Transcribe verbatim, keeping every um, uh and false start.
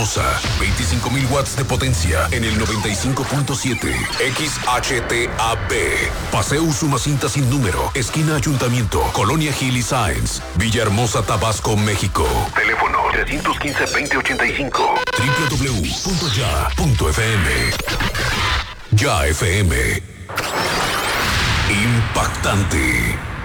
Villahermosa, veinticinco mil watts de potencia en el noventa y cinco punto siete. X H T A B. Paseo Usumacinta sin número, esquina Ayuntamiento, Colonia Gil y Sáenz, Villahermosa, Tabasco, México. Teléfono trescientos quince, veinte ochenta y cinco. doble u doble u doble u punto ya punto f m. Ya F M. Impactante.